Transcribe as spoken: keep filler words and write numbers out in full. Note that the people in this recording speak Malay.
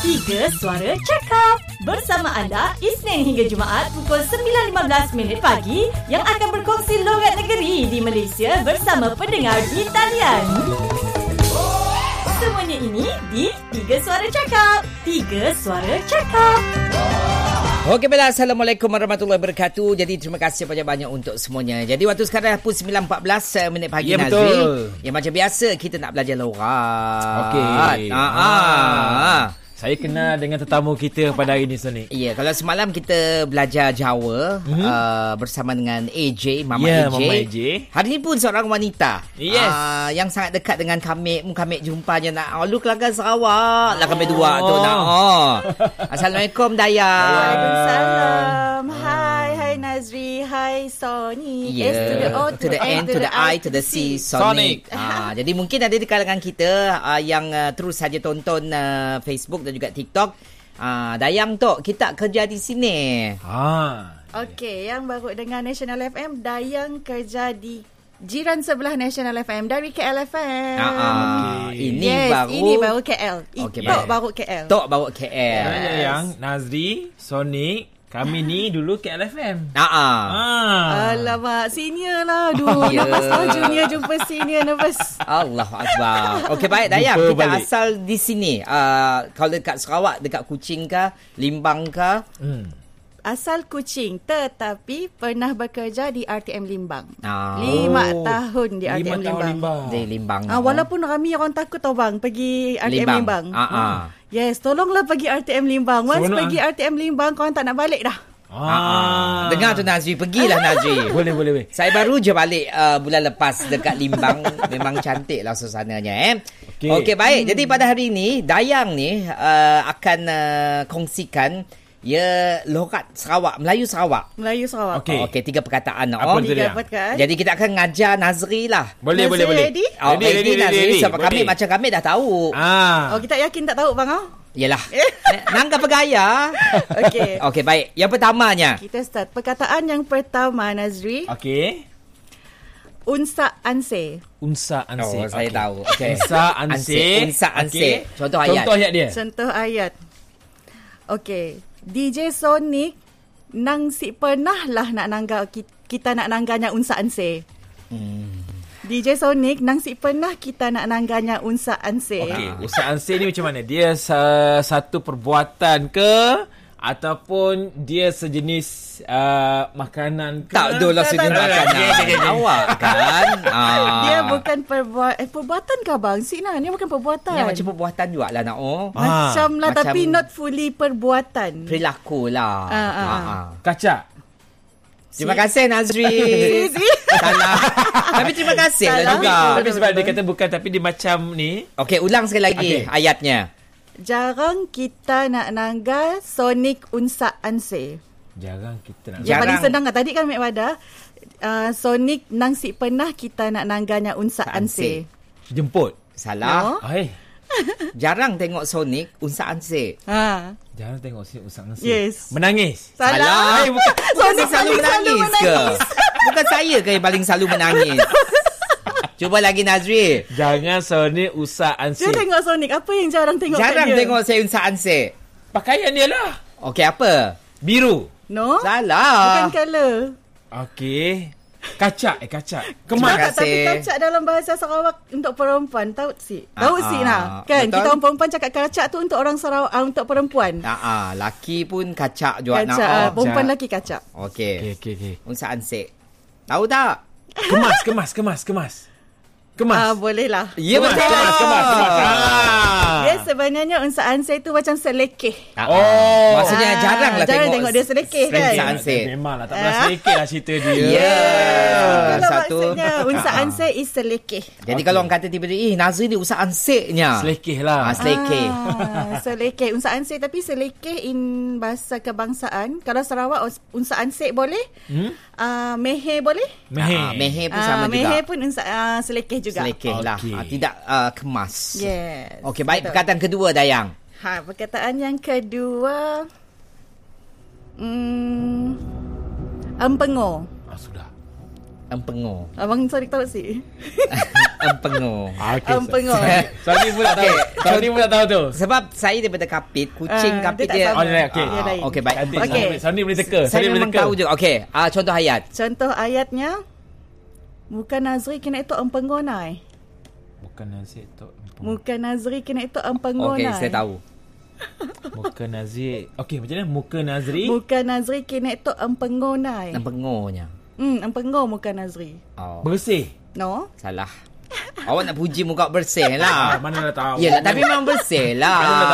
Tiga Suara Cakap bersama anda Isnin hingga Jumaat pukul sembilan lima belas minit pagi yang akan berkongsi logat negeri di Malaysia bersama pendengar di talian. Semuanya ini di Tiga Suara Cakap. Tiga Suara Cakap. Okey, baiklah. Assalamualaikum warahmatullahi wabarakatuh. Jadi terima kasih banyak-banyak untuk semuanya. Jadi waktu sekarang pukul sembilan empat belas minit pagi, ya, Nazri. Betul. Ya, macam biasa kita nak belajar logat. Okey. Ah, ah. Saya kenal dengan tetamu kita pada hari ini, Sonic. Ya, kalau semalam kita belajar Jawa mm-hmm. uh, bersama dengan A J, Mama Ya, A J. Mama A J. Hari ini pun seorang wanita. Yes. Uh, yang sangat dekat dengan kami. Kami jumpanya nak, oh, lu Kelanggan Sarawak. Lah kami dua tu nak. Oh. Assalamualaikum, Daya. Waalaikumsalam. Hai, hai Nazri. Hai Sonic. Yeah. S to the O, to the N, to the I, to the C. Sonic. Ah, jadi mungkin ada di kalangan kita uh, yang uh, terus saja tonton uh, Facebook dan juga TikTok. Ah, Dayang Tok, kita kerja di sini. Ha. Okey, yang baru dengar National F M, Dayang kerja di jiran sebelah National F M dari K L F M. Ah, okay. Ini yes, baru. ini baru K L. Okay, Tok baik. baru K L. Tok baru K L. Yes. Yang Nazri, Sonic, kami ni dulu K L F M. Ah, ah. Ah. Alamak, senior lah. Aduh, Ya. lepas tahu junior jumpa senior, nervous. Allahu Akbar. Okey, baik Dayang, Jumpa kita balik. asal di sini. Uh, kalau dekat Sarawak, dekat Kuching ke, Limbang ke? Hmm. Asal Kuching, tetapi pernah bekerja di R T M Limbang. Ah. Lima Oh, tahun di R T M lima tahun Limbang. Limbang. Di Limbang. Ah, walaupun ramai orang takut tau bang pergi R T M Limbang. Limbang. Ah, ah. Yes, tolonglah pergi R T M Limbang. Once Seronok, pergi R T M Limbang, korang tak nak balik dah. Ah, ah. Dengar tu Nazri, pergilah Nazri. Boleh, boleh, boleh. Saya baru je balik uh, bulan lepas dekat Limbang. Memang cantik lah suasananya. Eh? Okey, Okey. okay, baik. Hmm. Jadi pada hari ini, Dayang ni uh, akan uh, kongsikan ya logat Sarawak, Melayu Sarawak. Melayu Sarawak. Okey. Oh, Okey, tiga perkataan. Apa Oh. tu dia? Tiga perkataan. Jadi kita akan ngajar Nazri lah. Boleh, Nazri boleh, boleh. ready? Oh, Ready, ready, ready, Nazri. ready, Sebab ready. kami macam kami dah tahu. Ah. Oh, kita yakin tak tahu bang? Oh? Yelah. Nangka pegaya. Okey. Okey, baik. Yang pertamanya. Kita start. Perkataan yang pertama, Nazri. Okey. Unsa anse. Unsa anse. Oh, saya Okey. tahu. Okay. Unsa anse. Unsa anse. Okey. Contoh ayat. Contoh ayat dia. Contoh ayat. Okey. D J Sonic nang si pernah lah nak nangga kita nak nangganya unsa anse. Hmm. D J Sonic nang si pernah kita nak nangganya unsa anse. Okey, usaha anse ni macam mana? Dia sa- satu perbuatan ke ataupun dia sejenis uh, makanan ke? Tak dulu lah Tak, sejenis tak, tak. makanan. Okey, okey, okey. Awak kan? Ah. Dia bukan perbuatan eh, perbuatan ke bang? Sina, dia bukan perbuatan. Dia macam perbuatan juga lah nak oh. Ah, Macam lah macam- tapi not fully perbuatan. Perilaku lah. Ah, ah. Ah, ah. Kacak. Terima kasih Nazri. Si. Salah. Tapi terima kasih lah Salah. juga. Tapi sebab dia kata bukan, tapi dia macam ni. Okey, ulang sekali lagi Okey. ayatnya. Jarang kita nak nangga Sonic unsa anse. Jarang kita nak. Yang Jarang. paling senang lah. Tadi kan Mek Wada uh, Sonic nang si pernah kita nak nangganya unsa anse. Jemput. Salah. No. Hai. Jarang tengok Sonic unsa anse. Ha. Jangan tengok sini usang nasi. Yes. Menangis. Salah. Salah. Bukan, bukan Sonic saya selalu paling selalu menangis ke? Bukan saya ke yang paling selalu menangis? Cuba lagi Nazri. Jangan Sonic usah ansi. Dia tengok Sonic. Apa yang jarang tengok Jarang kat dia? tengok saya unsa anse. Pakaian dia lah. Okey, apa? Biru. No. Salah. Bukan colour. Okey. Kacak. Eh, kacak. Terima Kemas. kasih. Tapi kacak dalam bahasa Sarawak untuk perempuan. Tahu si? Tahu Ah, si ah. nah. Kan Betul. kita orang perempuan cakap kacak tu untuk orang Sarawak, uh, untuk perempuan. Ah, ah, laki pun kacak juga nak. Kacak. Oh. Uh, perempuan lelaki kacak. Okey. Okey, okey, okey. Unsa anse. Tahu tak? Kemas, kemas, kemas, kemas. Kemas. Ah, boleh lah. Ya, kemas, betul. kemas, kemas, kemas. Ah. Dia sebenarnya unsa anse tu macam selekeh. Ah, Oh. ah. Maksudnya Ah, jarang lah jarang tengok. tengok dia selekeh kan? Unsa anse. Memanglah tak pernah Ah. sedikit lah cerita dia. Ya. Itulah Satu. maksudnya unsa Ah. anse is selekeh. Jadi Okey. kalau orang kata tiba-tiba, eh Nazri ni usah anseknya. Selekeh lah. Ah, selekeh. Ah, selekeh. Unsa ansik tapi selekeh in bahasa kebangsaan. Kalau Sarawak unsa ansik boleh. Hmm? Uh, mehe boleh. Mehe. Mehe. Ah, mehe pun Ah, sama mehe juga. pun unsa uh, selekeh juga. Selekeh lah. Okey. Ah, tidak uh, kemas. Yes. Okey, baik. Betul. Perkataan kedua, Dayang. Ha, perkataan yang kedua. Hmm, empengo. Ah, sudah. Empengo. Abang Sadiq tahu sih. Empengo. Ah, okay, Empengo. Sony pun tak tahu. Sony pun tak tahu tu. Sebab saya daripada Kapit, kucing Ah, Kapit dia tak dia. sama. Oh, dia okey. Dia lain. Okey, baik. Cantik. Okey. Sony boleh teka. Saya Sony boleh memang teka. tahu juga. Okey, ah contoh ayat. Contoh ayatnya, Muka Nazri kena itu empengonai. Bukan Nazir tu. Muka Nazri kena itu empengonai. Okey, saya tahu. Muka Nazir. Okey, macam mana? Muka Nazri. Muka Nazri kena itu empengonai. Empengonya. Hmm, empengo muka Nazri. Oh, Bersih. No? salah. Awak nak puji muka bersih Ah, lah. mana dah tahu. Yelah, tapi memang bersih lah.